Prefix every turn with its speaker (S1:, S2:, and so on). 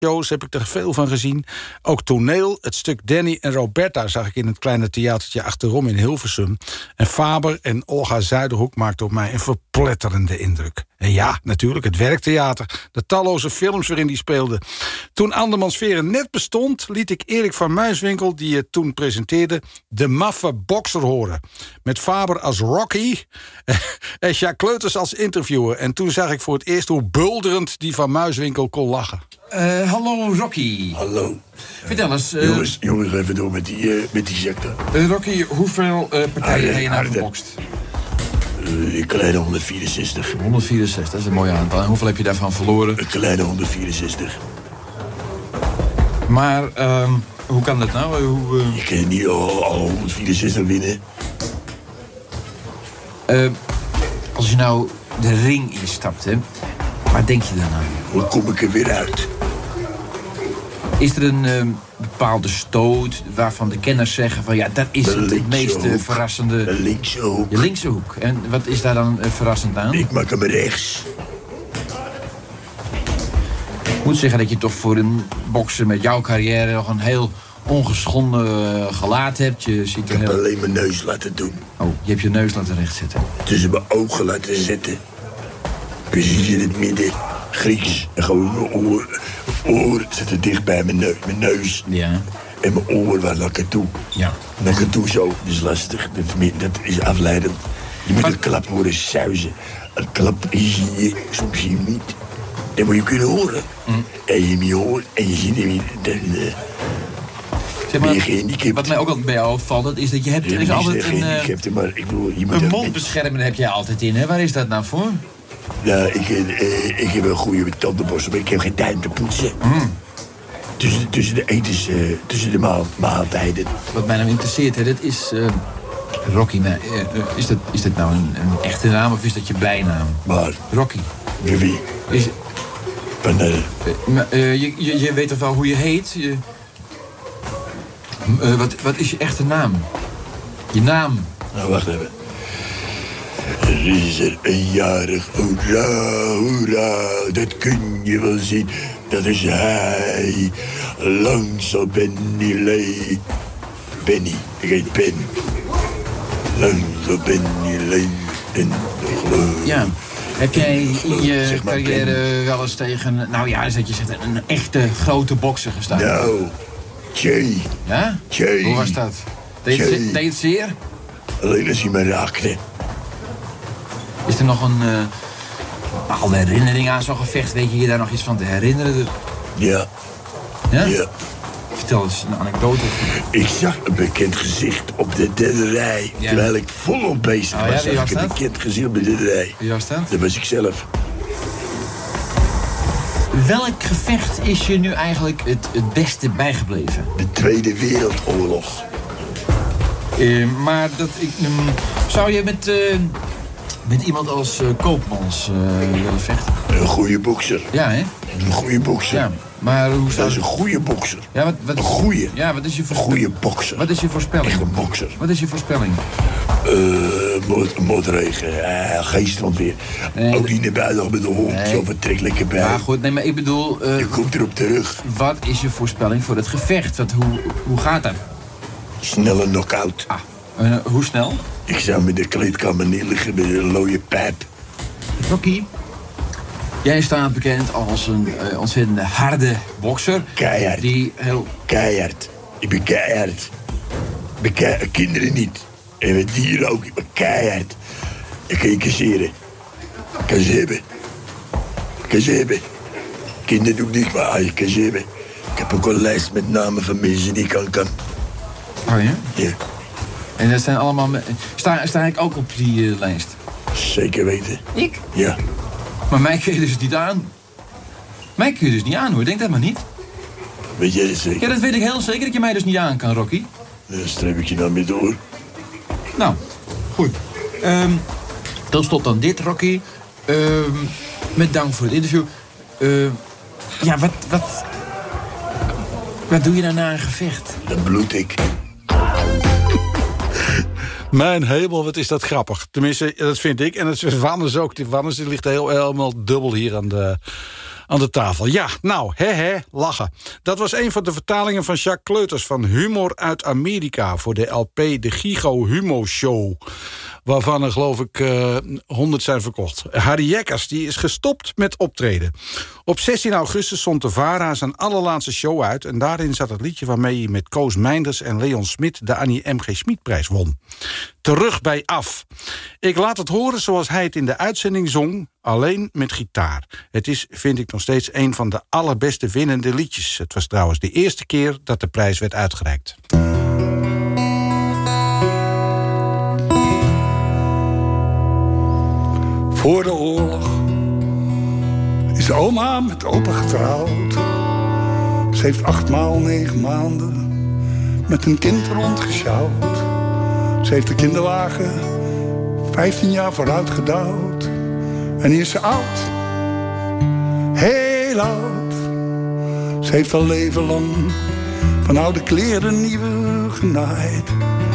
S1: shows heb ik er veel van gezien. Ook toneel. Het stuk Danny en Roberta zag ik in het kleine theatertje achterom in Hilversum. En Faber en Olga Zuiderhoek maakten op mij een verpletterende indruk. En ja, natuurlijk, het werktheater. De talloze films waarin die speelden. Toen Andermansveren net bestond, liet ik Erik van Muiswinkel, die het toen presenteerde, de maffe bokser horen. Met Faber als Rocky en Jacques Kleuters als interviewer. En toen zag ik voor het eerst hoe bulderend die van Muiswinkel kon lachen.
S2: Hallo Rocky.
S3: Hallo.
S2: Vertel eens.
S3: Jongens, even door met die sector.
S2: Rocky, hoeveel partijen heb je nou gebokst?
S3: Een kleine 164.
S2: 164, dat is een mooi aantal. En hoeveel heb je daarvan verloren?
S3: Een kleine 164.
S2: Maar, hoe kan dat nou?
S3: Je kan niet al 164 winnen.
S2: Als je nou de ring instapt, hè, waar denk je dan aan?
S3: Hoe kom ik er weer uit?
S2: Is er een bepaalde stoot waarvan de kenners zeggen van ja, dat is het meest verrassende...
S3: De linkse hoek.
S2: De linkse hoek. En wat is daar dan verrassend aan?
S3: Ik maak hem rechts.
S2: Ik moet zeggen dat je toch voor een bokser met jouw carrière nog een heel ongeschonden gelaat hebt. Je ziet
S3: ik heb alleen mijn neus laten doen.
S2: Oh, je hebt je neus laten rechtzetten.
S3: Tussen mijn ogen laten zetten. Precies in het midden. Grieks. En gewoon mijn oor zitten dicht bij mijn neus.
S2: Ja.
S3: En mijn oor waar naar ik toe.
S2: Ja.
S3: Naar ik toe zo. Dat is lastig. Dat is afleidend. Je moet een klap horen suizen. Een klap zie je, soms zie je hem niet. Dan moet je kunnen horen. En je hem niet hoort en je ziet hem niet. Dan
S2: zeg maar,
S3: ben je gehandicapt.
S2: Wat mij ook altijd bij jou opvalt, dat is dat je hebt... Er is altijd een mondbeschermer heb jij altijd in, hè? Waar is dat nou voor?
S3: Nou, ik heb een goede tandenborstel, maar ik heb geen tijd om te poetsen. Tussen de etens, tussen de maaltijden.
S2: Wat mij nou interesseert, hè, dat is... Rocky, maar, is dat nou een echte naam of is dat je bijnaam?
S3: Maar?
S2: Rocky.
S3: Wie?
S2: Je weet toch wel hoe je heet? Wat is je echte naam? Je naam?
S3: Nou, wacht even. Er is er een jarig, hoera, hoera, dat kun je wel zien. Dat is hij, langzaam Benny Lee. Benny, ik heet Ben. Langzaam Benny Lee en de glorie.
S2: Ja. Heb jij in je carrière wel eens tegen, nou ja, dat je zegt, een echte grote bokser gestaan?
S3: Nou, Jay.
S2: Ja?
S3: Jay.
S2: Hoe was dat? Deed het zeer?
S3: Alleen als hij me raakte.
S2: Is er nog een bepaalde herinnering aan zo'n gevecht? Weet je je daar nog iets van te herinneren?
S3: Ja.
S2: Ja?
S3: Ja.
S2: Vertel eens een anekdote.
S3: Ik zag een bekend gezicht op de derde rij. Ja. Terwijl ik volop bezig was, zag ik een bekend gezicht op de derde rij.
S2: Wie was dat?
S3: Dat was ik zelf.
S2: Welk gevecht is je nu eigenlijk het beste bijgebleven?
S3: De Tweede Wereldoorlog.
S2: Maar dat zou je met iemand als Koopmans willen vechten?
S3: Een goede bokser.
S2: Ja, hè?
S3: Een goede bokser.
S2: Ja, maar hoe
S3: dat is een goede bokser.
S2: Ja,
S3: een goede.
S2: Ja, wat is je
S3: voorspelling? Een goede bokser.
S2: Wat is je voorspelling?
S3: Echt een bokser.
S2: Wat is je voorspelling?
S3: Motregen, geestlandweer. Nee, ook niet naar buiten met de hond, zo vertrekkelijke bij.
S2: Ja, goed, nee, maar ik bedoel...
S3: je komt erop terug.
S2: Wat is je voorspelling voor het gevecht? Hoe gaat dat?
S3: Snelle knock-out.
S2: Hoe snel?
S3: Ik zou met de kleedkamer neerliggen met een looie pijp.
S2: Rocky, jij staat bekend als een ontzettend harde bokser.
S3: Keihard.
S2: Die heel...
S3: Keihard. Ik ben keihard. Kinderen niet. En met dieren ook. Ik ben keihard. Ik kan je kasseren. Ik kan ze hebben. Ik kan ze hebben. Kinderen doe ik niet, maar ik kan ze hebben. Ik heb ook een lijst met namen van mensen die ik kan.
S2: Oh ja?
S3: Ja.
S2: En dat zijn allemaal... Sta ik ook op die lijst?
S3: Zeker weten.
S2: Ik?
S3: Ja.
S2: Maar mij kun je dus niet aan. Mij kun je dus niet aan, hoor. Denk dat maar niet.
S3: Weet jij dat zeker?
S2: Ja, dat weet ik heel zeker dat je mij dus niet aan kan, Rocky.
S3: Dan streep ik je dan weer door.
S2: Nou, goed. Dan stopt dan dit, Rocky. Met dank voor het interview. Ja, wat doe je nou na een gevecht?
S3: Dan bloed ik.
S1: Mijn hemel, wat is dat grappig. Tenminste, dat vind ik. En het Wannes ook. Die Wannes ligt helemaal dubbel hier aan aan de tafel. Ja, nou, lachen. Dat was een van de vertalingen van Jacques Kleuters van Humor uit Amerika voor de LP De Gigo Humo Show. Waarvan er geloof ik 100 zijn verkocht. Harry Jekkers die is gestopt met optreden. Op 16 augustus stond de VARA zijn allerlaatste show uit. En daarin zat het liedje waarmee hij met Koos Meinders en Leon Smit de Annie M.G. Schmidprijs won. Terug bij Af. Ik laat het horen zoals hij het in de uitzending zong. Alleen met gitaar. Het is, vind ik nog steeds, een van de allerbeste winnende liedjes. Het was trouwens de eerste keer dat de prijs werd uitgereikt.
S4: Voor de oorlog is oma met opa getrouwd. Ze heeft 8 maal 9 maanden met een kind rondgesjouwd. Ze heeft de kinderwagen 15 jaar vooruit gedouwd. En nu is ze oud, heel oud. Ze heeft al leven lang van oude kleren nieuwe genaaid.